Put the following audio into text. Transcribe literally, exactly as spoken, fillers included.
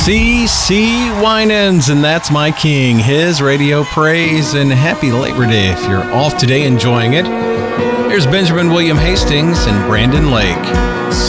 C C Winans, and that's my king, his radio praise, and happy Labor Day if you're off today enjoying it. Here's Benjamin William Hastings and Brandon Lake.